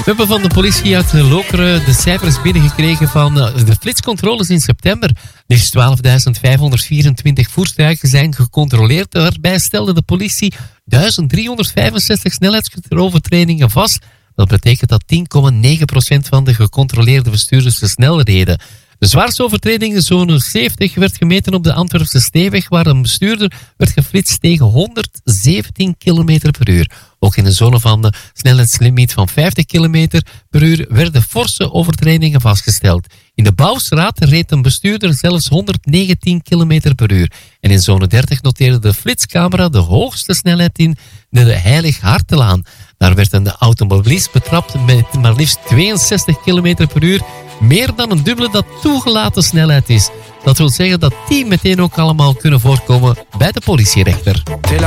We hebben van de politie uit Lokeren de cijfers binnengekregen van de flitscontroles in september. Liefst 12.524 voertuigen zijn gecontroleerd. Daarbij stelde de politie 1365 snelheidsovertredingen vast. Dat betekent dat 10,9% van de gecontroleerde bestuurders te snel reden. De zwaarste overtreding in zone 70 werd gemeten op de Antwerpse Steenweg, waar een bestuurder werd geflitst tegen 117 km per uur. Ook in de zone van de snelheidslimiet van 50 km per uur werden forse overtredingen vastgesteld. In de Bouwstraat reed een bestuurder zelfs 119 km per uur. En in zone 30 noteerde de flitscamera de hoogste snelheid in de Heilig Hartelaan. Daar werd een automobilist betrapt met maar liefst 62 km per uur. Meer dan een dubbele dat toegelaten snelheid is. Dat wil zeggen dat die meteen ook allemaal kunnen voorkomen bij de politierechter.